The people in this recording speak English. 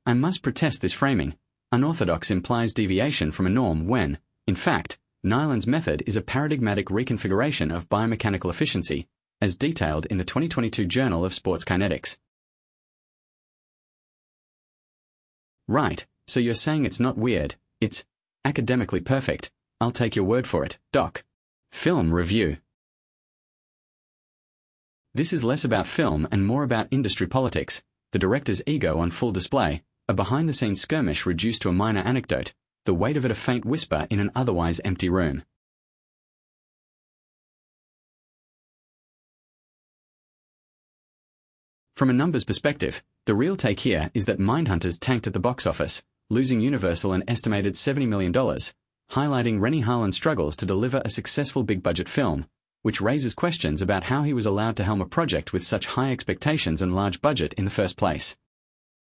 I must protest this framing. Unorthodox implies deviation from a norm when, in fact, Nyland's method is a paradigmatic reconfiguration of biomechanical efficiency, as detailed in the 2022 Journal of Sports Kinetics. Right, so you're saying it's not weird, it's academically perfect. I'll take your word for it, Doc. Film review. This is less about film and more about industry politics, the director's ego on full display, a behind-the-scenes skirmish reduced to a minor anecdote, the weight of it a faint whisper in an otherwise empty room. From a numbers perspective, the real take here is that Mindhunters tanked at the box office, losing Universal an estimated $70 million, highlighting Renny Harlin's struggles to deliver a successful big-budget film, which raises questions about how he was allowed to helm a project with such high expectations and large budget in the first place.